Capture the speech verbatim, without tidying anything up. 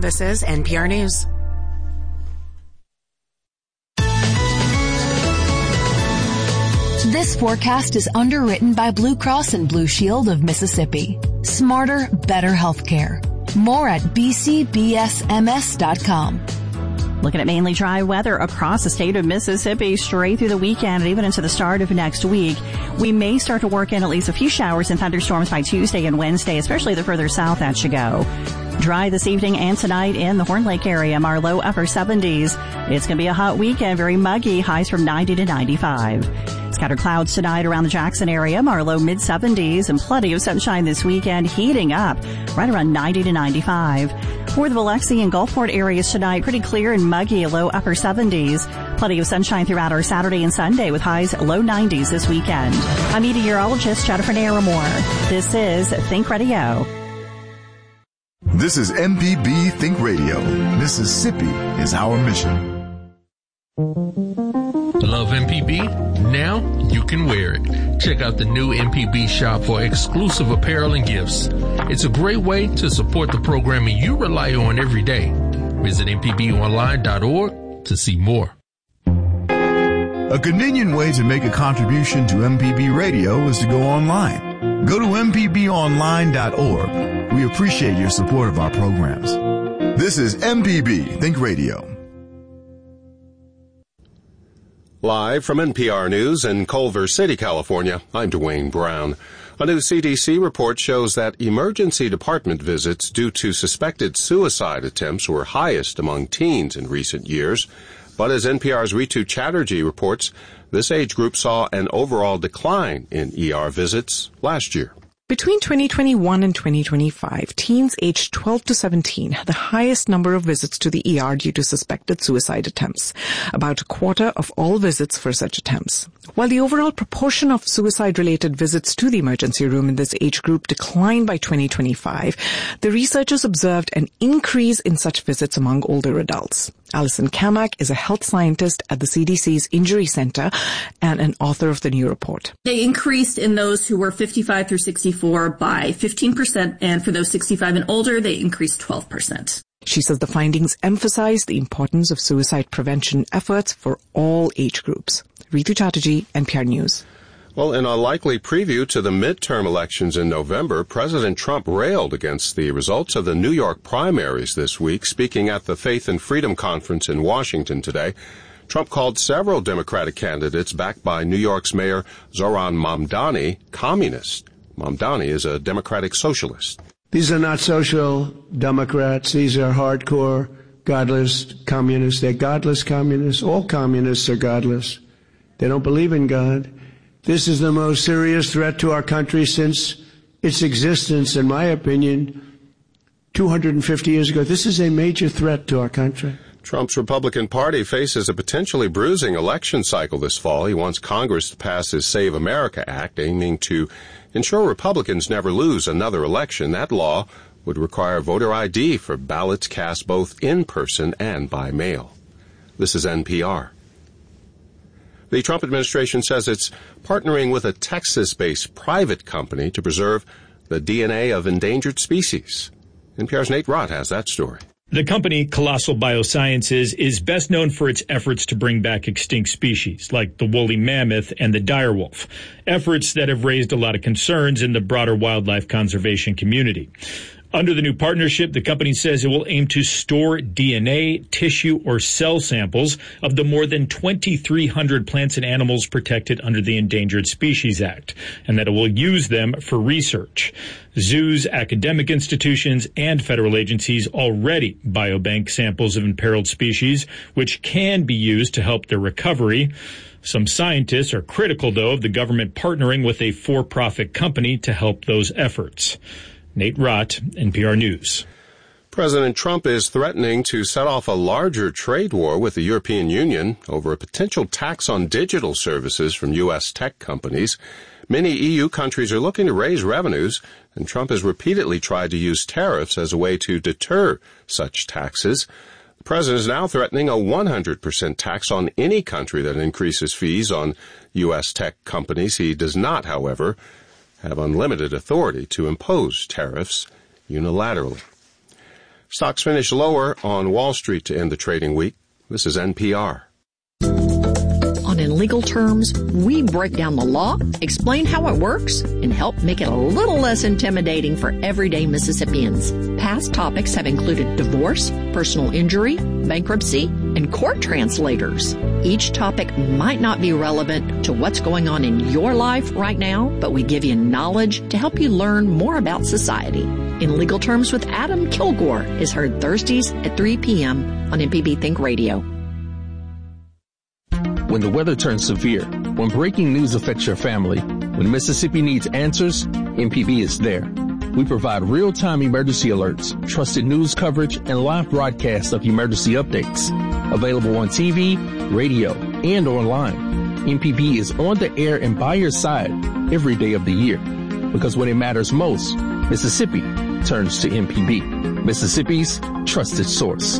This is N P R News. This forecast is underwritten by Blue Cross and Blue Shield of Mississippi. Smarter, better healthcare. More at b c b s m s dot com. Looking at mainly dry weather across the state of Mississippi straight through the weekend and even into the start of next week. We may start to work in at least a few showers and thunderstorms by Tuesday and Wednesday, especially the further south that you go. Dry this evening and tonight in the Horn Lake area, Marlow upper seventies. It's going to be a hot weekend, very muggy, highs from ninety to ninety-five. Scattered clouds tonight around the Jackson area, Marlow mid seventies, and plenty of sunshine this weekend, heating up right around ninety to ninety-five. For the Biloxi and Gulfport areas tonight, pretty clear and muggy, low upper seventies. Plenty of sunshine throughout our Saturday and Sunday with highs low nineties this weekend. I'm meteorologist Jennifer Naramore. This is Think Radio. This is M P B Think Radio. Mississippi is our mission. Love M P B? Now you can wear it. Check out the new M P B shop for exclusive apparel and gifts. It's a great way to support the programming you rely on every day. Visit m p b online dot org to see more. A convenient way to make a contribution to M P B Radio is to go online. Go to m p b online dot org. We appreciate your support of our programs. This is M P B Think Radio. Live from N P R News in Culver City, California, I'm Dwayne Brown. A new C D C report shows that emergency department visits due to suspected suicide attempts were highest among teens in recent years. But as N P R's Ritu Chatterjee reports, this age group saw an overall decline in E R visits last year. Between twenty twenty-one and twenty twenty-five, teens aged twelve to seventeen had the highest number of visits to the E R due to suspected suicide attempts, about a quarter of all visits for such attempts. While the overall proportion of suicide-related visits to the emergency room in this age group declined by twenty twenty-five, the researchers observed an increase in such visits among older adults. Alison Kamak is a health scientist at the C D C's Injury Center and an author of the new report. They increased in those who were fifty-five through sixty-four by fifteen percent, and for those sixty-five and older, they increased twelve percent. She says the findings emphasize the importance of suicide prevention efforts for all age groups. Ritu Chatterjee, N P R News. Well, in a likely preview to the midterm elections in November, President Trump railed against the results of the New York primaries this week. Speaking at the Faith and Freedom Conference in Washington today, Trump called several Democratic candidates backed by New York's Mayor Zohran Mamdani communist. Mamdani is a Democratic socialist. These are not social Democrats. These are hardcore, godless communists. They're godless communists. All communists are godless. They don't believe in God. This is the most serious threat to our country since its existence, in my opinion, two hundred fifty years ago. This is a major threat to our country. Trump's Republican Party faces a potentially bruising election cycle this fall. He wants Congress to pass his Save America Act, aiming to ensure Republicans never lose another election. That law would require voter I D for ballots cast both in person and by mail. This is N P R. The Trump administration says it's partnering with a Texas-based private company to preserve the D N A of endangered species. N P R's Nate Rott has that story. The company, Colossal Biosciences, is best known for its efforts to bring back extinct species, like the woolly mammoth and the direwolf, efforts that have raised a lot of concerns in the broader wildlife conservation community. Under the new partnership, the company says it will aim to store D N A, tissue, or cell samples of the more than twenty-three hundred plants and animals protected under the Endangered Species Act, and that it will use them for research. Zoos, academic institutions, and federal agencies already biobank samples of imperiled species, which can be used to help their recovery. Some scientists are critical, though, of the government partnering with a for-profit company to help those efforts. Nate Rott, N P R News. President Trump is threatening to set off a larger trade war with the European Union over a potential tax on digital services from U S tech companies. Many E U countries are looking to raise revenues, and Trump has repeatedly tried to use tariffs as a way to deter such taxes. The president is now threatening a one hundred percent tax on any country that increases fees on U S tech companies. He does not, however, have unlimited authority to impose tariffs unilaterally. Stocks finished lower on Wall Street to end the trading week. This is N P R. On In Legal Terms, we break down the law, explain how it works, and help make it a little less intimidating for everyday Mississippians. Past topics have included divorce, personal injury, bankruptcy, and court translators. Each topic might not be relevant to what's going on in your life right now, but we give you knowledge to help you learn more about society. In Legal Terms with Adam Kilgore is heard Thursdays at three p.m. on M P B Think Radio. When the weather turns severe, when breaking news affects your family, when Mississippi needs answers, M P B is there. We provide real-time emergency alerts, trusted news coverage, and live broadcasts of emergency updates. Available on T V, radio, and online. M P B is on the air and by your side every day of the year. Because when it matters most, Mississippi turns to M P B, Mississippi's trusted source.